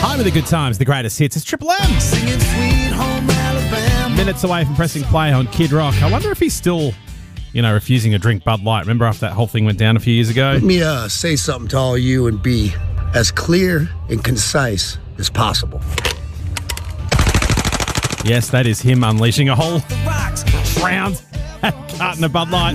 Home of the good times, the greatest hits. It's Triple M. Singing Sweet Home Alabama. Minutes away from pressing play on Kid Rock. I wonder if he's still, refusing to drink Bud Light. Remember after that whole thing went down a few years ago? Let me say something to all you and be as clear and concise as possible. Yes, that is him unleashing a whole round carton of Bud Light.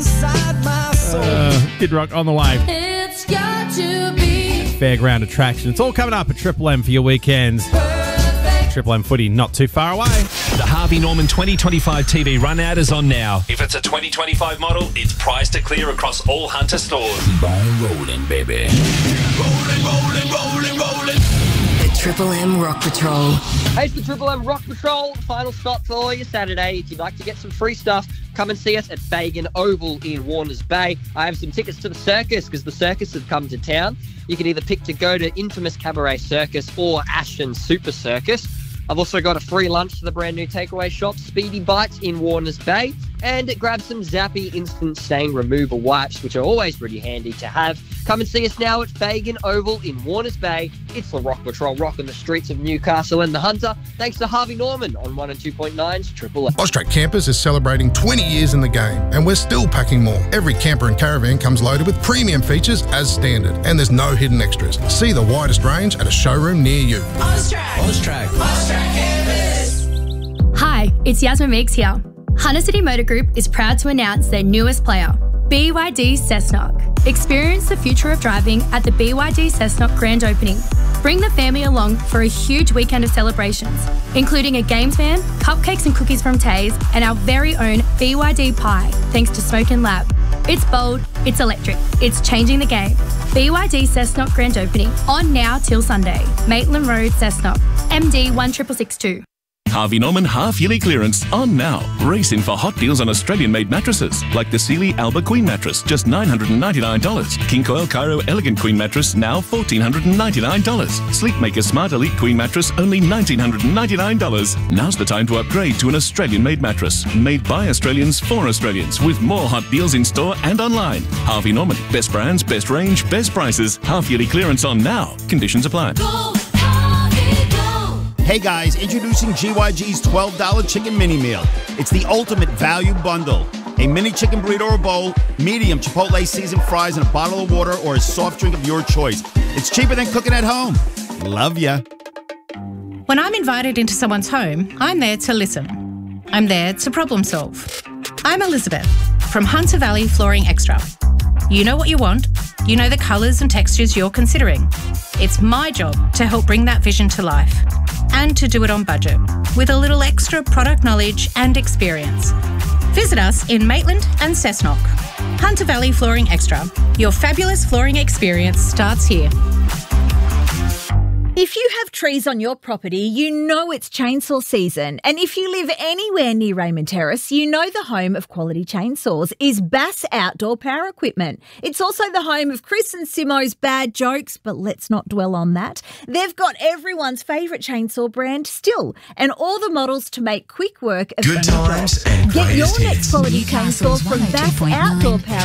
Kid Rock on the way. It's got to be Fairground attraction. It's all coming up at Triple M for your weekends. perfect. Triple M footy, not too far away. The Harvey Norman 2025 TV run out is on now. If it's a 2025 model, it's priced to clear across all Hunter stores. Ball rolling, baby. Rolling, rolling, rolling, rolling. The Triple M Rock Patrol. Hey, it's the Triple M Rock Patrol. Final stop for your Saturday. If you'd like to get some free stuff, come and see us at Fagan Oval in Warners Bay. I have some tickets to the circus because the circus have come to town. You can either pick to go to Infamous Cabaret Circus or Ashton Super Circus. I've also got a free lunch to the brand new takeaway shop, Speedy Bites in Warners Bay, and grab some Zappy instant stain removal wipes, which are always pretty handy to have. Come and see us now at Fagan Oval in Warners Bay. It's the Rock Patrol rocking the streets of Newcastle and the Hunter, thanks to Harvey Norman on 1 and 2.9's Triple M. Austrac Campers is celebrating 20 years in the game, and we're still packing more. Every camper and caravan comes loaded with premium features as standard, and there's no hidden extras. See the widest range at a showroom near you. Austrac Campus. Hi, it's Yasmin Meeks here. Hunter City Motor Group is proud to announce their newest player, BYD Cessnock. Experience the future of driving at the BYD Cessnock grand opening. Bring the family along for a huge weekend of celebrations, including a games van, cupcakes and cookies from Taze, and our very own BYD Pie, thanks to Smoke and Lab. It's bold, it's electric, it's changing the game. BYD Cessnock grand opening, on now till Sunday. Maitland Road, Cessnock, MD 16662. Harvey Norman half-yearly clearance on now. Race in for hot deals on Australian-made mattresses, like the Sealy Alba Queen mattress, just $999. King Coil Cairo Elegant Queen mattress, now $1,499. Sleepmaker Smart Elite Queen mattress, only $1,999. Now's the time to upgrade to an Australian-made mattress, made by Australians for Australians, with more hot deals in store and online. Harvey Norman, best brands, best range, best prices. Half-yearly clearance on now. Conditions apply. Go, Harvey, go. Hey guys, introducing GYG's $12 chicken mini meal. It's the ultimate value bundle. A mini chicken burrito or bowl, medium Chipotle seasoned fries, and a bottle of water or a soft drink of your choice. It's cheaper than cooking at home. Love ya. When I'm invited into someone's home, I'm there to listen. I'm there to problem solve. I'm Elizabeth from Hunter Valley Flooring Extra. You know what you want. You know the colours and textures you're considering. It's my job to help bring that vision to life and to do it on budget with a little extra product knowledge and experience. Visit us in Maitland and Cessnock. Hunter Valley Flooring Extra. Your fabulous flooring experience starts here. If you have trees on your property, you know it's chainsaw season. And if you live anywhere near Raymond Terrace, you know the home of quality chainsaws is Bass Outdoor Power Equipment. It's also the home of Chris and Simo's Bad Jokes, but let's not dwell on that. They've got everyone's favourite chainsaw brand, Still, and all the models to make quick work of Good any times job. and Get your greatest next hits. quality chainsaw from Bass Outdoor Power